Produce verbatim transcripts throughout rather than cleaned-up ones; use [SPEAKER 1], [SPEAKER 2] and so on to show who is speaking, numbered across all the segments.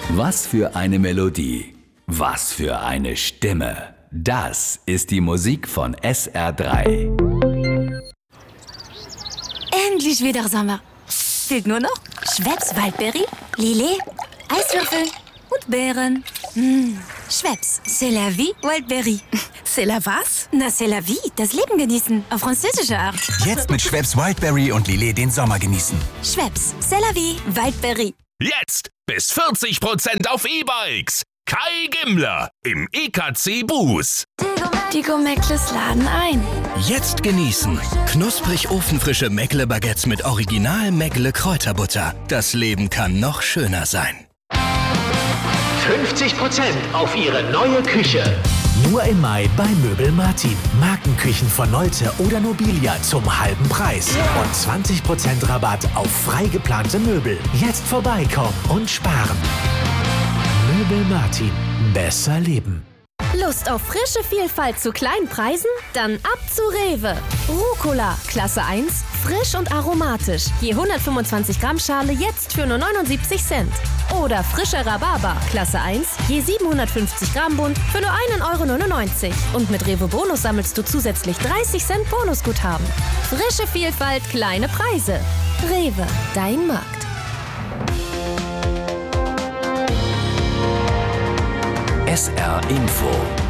[SPEAKER 1] Was für eine Melodie, was für eine Stimme. Das ist die Musik von S R drei.
[SPEAKER 2] Endlich wieder Sommer. Fehlt nur noch Schweppes Waldbeere, Lillet, Eiswürfel und Beeren. Mmh. Schweppes, c'est la vie, Waldbeere.
[SPEAKER 3] C'est la was?
[SPEAKER 2] Na, c'est la vie, das Leben genießen, auf französische Art.
[SPEAKER 4] Jetzt mit Schweppes Wildberry und Lillet den Sommer genießen.
[SPEAKER 2] Schweppes, c'est la vie, Waldbeere.
[SPEAKER 5] Jetzt bis vierzig Prozent auf E-Bikes. Kai Gimmler im E K C Bus.
[SPEAKER 2] Die Gomeckles laden ein.
[SPEAKER 4] Jetzt genießen. Knusprig ofenfrische Meckle-Baguettes mit original Meckle-Kräuterbutter. Das Leben kann noch schöner sein.
[SPEAKER 6] fünfzig Prozent auf Ihre neue Küche.
[SPEAKER 7] Nur im Mai bei Möbel Martin. Markenküchen von Nolte oder Nobilia zum halben Preis. Und zwanzig Prozent Rabatt auf frei geplante Möbel. Jetzt vorbeikommen und sparen. Möbel Martin. Besser leben.
[SPEAKER 8] Lust auf frische Vielfalt zu kleinen Preisen? Dann ab zu Rewe. Rucola, Klasse eins, frisch und aromatisch. Je hundertfünfundzwanzig Gramm Schale jetzt für nur neunundsiebzig Cent. Oder frischer Rhabarber, Klasse eins, je siebenhundertfünfzig Gramm Bund für nur ein Euro neunundneunzig. Und mit Rewe Bonus sammelst du zusätzlich dreißig Cent Bonusguthaben. Frische Vielfalt, kleine Preise. Rewe, dein Markt.
[SPEAKER 1] S R Info.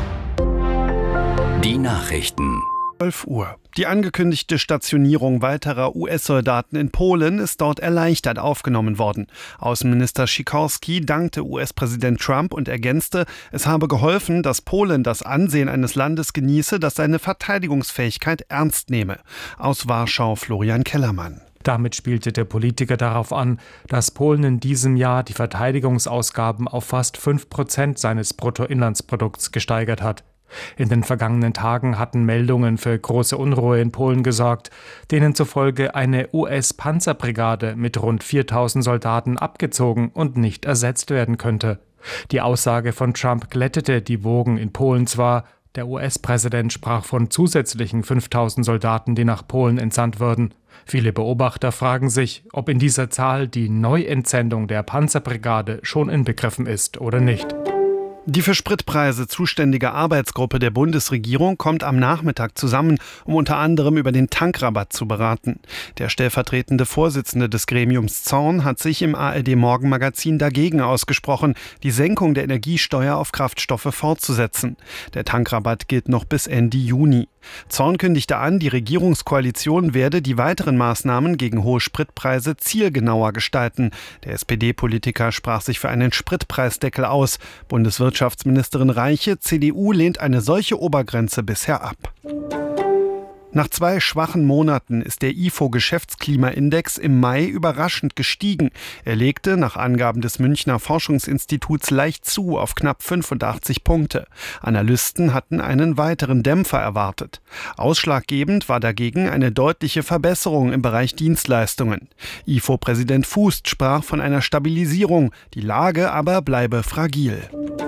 [SPEAKER 1] Die Nachrichten.
[SPEAKER 9] zwölf Uhr. Die angekündigte Stationierung weiterer U S-Soldaten in Polen ist dort erleichtert aufgenommen worden. Außenminister Sikorski dankte U S-Präsident Trump und ergänzte, es habe geholfen, dass Polen das Ansehen eines Landes genieße, das seine Verteidigungsfähigkeit ernst nehme. Aus Warschau Florian Kellermann.
[SPEAKER 10] Damit spielte der Politiker darauf an, dass Polen in diesem Jahr die Verteidigungsausgaben auf fast fünf Prozent seines Bruttoinlandsprodukts gesteigert hat. In den vergangenen Tagen hatten Meldungen für große Unruhe in Polen gesorgt, denen zufolge eine U S-Panzerbrigade mit rund viertausend Soldaten abgezogen und nicht ersetzt werden könnte. Die Aussage von Trump glättete die Wogen in Polen zwar, der U S-Präsident sprach von zusätzlichen fünftausend Soldaten, die nach Polen entsandt würden. Viele Beobachter fragen sich, ob in dieser Zahl die Neuentsendung der Panzerbrigade schon inbegriffen ist oder nicht.
[SPEAKER 9] Die für Spritpreise zuständige Arbeitsgruppe der Bundesregierung kommt am Nachmittag zusammen, um unter anderem über den Tankrabatt zu beraten. Der stellvertretende Vorsitzende des Gremiums Zorn hat sich im A R D-Morgenmagazin dagegen ausgesprochen, die Senkung der Energiesteuer auf Kraftstoffe fortzusetzen. Der Tankrabatt gilt noch bis Ende Juni. Zorn kündigte an, die Regierungskoalition werde die weiteren Maßnahmen gegen hohe Spritpreise zielgenauer gestalten. Der S P D-Politiker sprach sich für einen Spritpreisdeckel aus. Bundeswirtschaftsministerin Reiche, C D U, lehnt eine solche Obergrenze bisher ab. Nach zwei schwachen Monaten ist der I F O-Geschäftsklimaindex im Mai überraschend gestiegen. Er legte nach Angaben des Münchner Forschungsinstituts leicht zu auf knapp fünfundachtzig Punkte. Analysten hatten einen weiteren Dämpfer erwartet. Ausschlaggebend war dagegen eine deutliche Verbesserung im Bereich Dienstleistungen. I F O-Präsident Fußt sprach von einer Stabilisierung, die Lage aber bleibe fragil.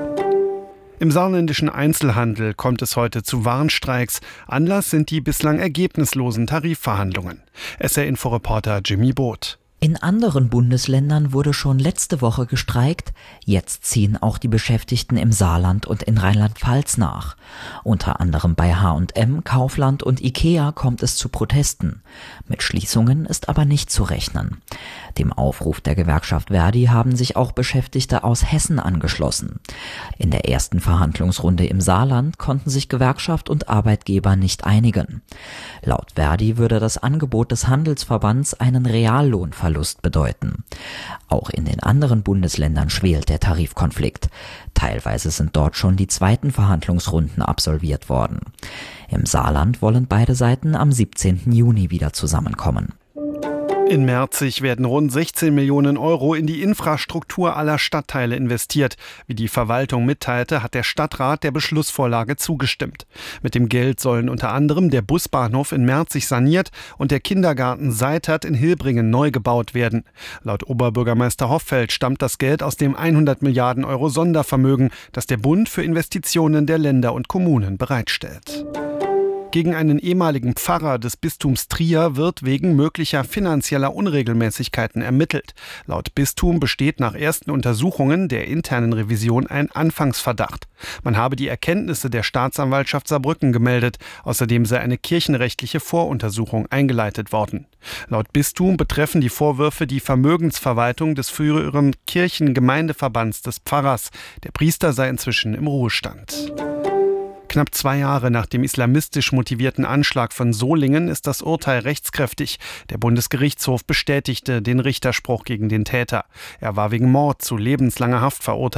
[SPEAKER 9] Im saarländischen Einzelhandel kommt es heute zu Warnstreiks. Anlass sind die bislang ergebnislosen Tarifverhandlungen. S R-Inforeporter Jimmy Both.
[SPEAKER 11] In anderen Bundesländern wurde schon letzte Woche gestreikt. Jetzt ziehen auch die Beschäftigten im Saarland und in Rheinland-Pfalz nach. Unter anderem bei H und M, Kaufland und Ikea kommt es zu Protesten. Mit Schließungen ist aber nicht zu rechnen. Dem Aufruf der Gewerkschaft Verdi haben sich auch Beschäftigte aus Hessen angeschlossen. In der ersten Verhandlungsrunde im Saarland konnten sich Gewerkschaft und Arbeitgeber nicht einigen. Laut Verdi würde das Angebot des Handelsverbands einen Reallohnverlust bedeuten. Auch in den anderen Bundesländern schwelt der Tarifkonflikt. Teilweise sind dort schon die zweiten Verhandlungsrunden absolviert worden. Im Saarland wollen beide Seiten am siebzehnten Juni wieder zusammenkommen.
[SPEAKER 9] In Merzig werden rund sechzehn Millionen Euro in die Infrastruktur aller Stadtteile investiert. Wie die Verwaltung mitteilte, hat der Stadtrat der Beschlussvorlage zugestimmt. Mit dem Geld sollen unter anderem der Busbahnhof in Merzig saniert und der Kindergarten Seitert in Hilbringen neu gebaut werden. Laut Oberbürgermeister Hoffeld stammt das Geld aus dem hundert Milliarden Euro Sondervermögen, das der Bund für Investitionen der Länder und Kommunen bereitstellt. Gegen einen ehemaligen Pfarrer des Bistums Trier wird wegen möglicher finanzieller Unregelmäßigkeiten ermittelt. Laut Bistum besteht nach ersten Untersuchungen der internen Revision ein Anfangsverdacht. Man habe die Erkenntnisse der Staatsanwaltschaft Saarbrücken gemeldet. Außerdem sei eine kirchenrechtliche Voruntersuchung eingeleitet worden. Laut Bistum betreffen die Vorwürfe die Vermögensverwaltung des früheren Kirchengemeindeverbands des Pfarrers. Der Priester sei inzwischen im Ruhestand. Knapp zwei Jahre nach dem islamistisch motivierten Anschlag von Solingen ist das Urteil rechtskräftig. Der Bundesgerichtshof bestätigte den Richterspruch gegen den Täter. Er war wegen Mord zu lebenslanger Haft verurteilt.